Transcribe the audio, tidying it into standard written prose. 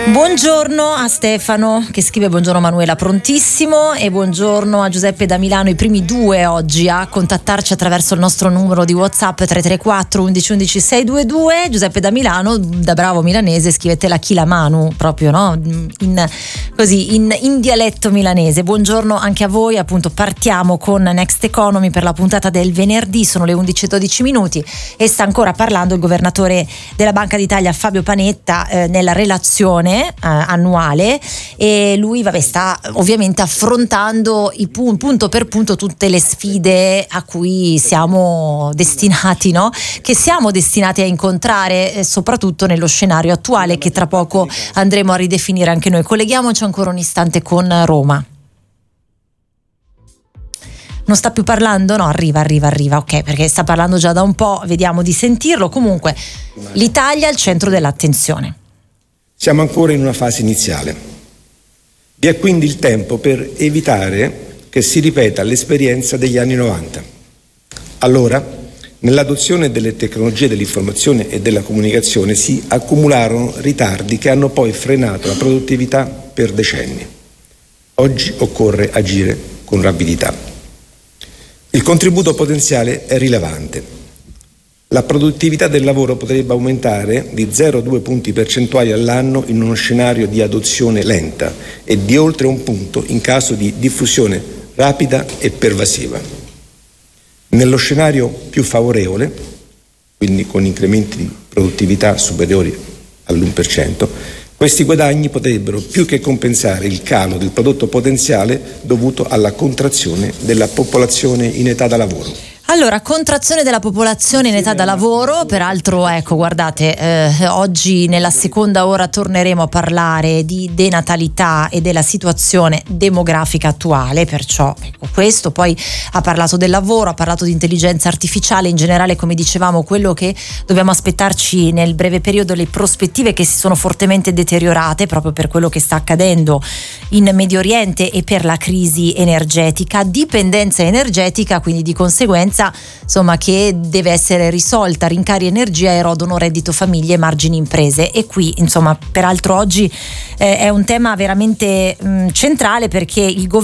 Buongiorno a Stefano che scrive: buongiorno Manuela, prontissimo, e buongiorno a Giuseppe da Milano, i primi due oggi a contattarci attraverso il nostro numero di WhatsApp 334 11 11 622. Giuseppe da Milano, da bravo milanese, scrive te la chi la manu, proprio, no? In dialetto milanese. Buongiorno anche a voi, appunto partiamo con Next Economy per la puntata del venerdì, sono le 11:12 minuti e sta ancora parlando il governatore della Banca d'Italia Fabio Panetta nella relazione annuale, e lui sta ovviamente affrontando punto per punto tutte le sfide a cui siamo destinati, no? Che siamo destinati a incontrare, soprattutto nello scenario attuale che tra poco andremo a ridefinire anche noi. Colleghiamoci ancora un istante con Roma. Non sta più parlando? No, arriva, ok, perché sta parlando già da un po', vediamo di sentirlo. Comunque l'Italia è al centro dell'attenzione. Siamo ancora in una fase iniziale. Vi è quindi il tempo per evitare che si ripeta l'esperienza degli anni 90. Allora, nell'adozione delle tecnologie dell'informazione e della comunicazione si accumularono ritardi che hanno poi frenato la produttività per decenni. Oggi occorre agire con rapidità. Il contributo potenziale è rilevante. La produttività del lavoro potrebbe aumentare di 0,2 punti percentuali all'anno in uno scenario di adozione lenta e di oltre 1 punto in caso di diffusione rapida e pervasiva. Nello scenario più favorevole, quindi con incrementi di produttività superiori all'1%, questi guadagni potrebbero più che compensare il calo del prodotto potenziale dovuto alla contrazione della popolazione in età da lavoro. Allora, contrazione della popolazione in età da lavoro, peraltro ecco, guardate, oggi nella seconda ora torneremo a parlare di denatalità e della situazione demografica attuale, perciò ecco questo. Poi ha parlato del lavoro, ha parlato di intelligenza artificiale, in generale, come dicevamo, quello che dobbiamo aspettarci nel breve periodo, le prospettive che si sono fortemente deteriorate proprio per quello che sta accadendo in Medio Oriente e per la crisi energetica, dipendenza energetica, quindi di conseguenza insomma che deve essere risolta. Rincari energia erodono reddito famiglie e margini imprese, e qui insomma peraltro oggi è un tema veramente centrale, perché il governo